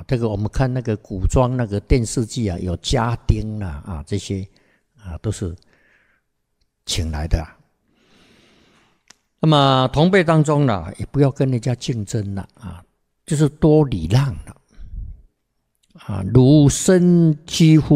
这个我们看那个古装那个电视剧啊，有家丁啊这些都是请来的。那么同辈当中呢，也不要跟人家竞争了就是多礼让了儒生几乎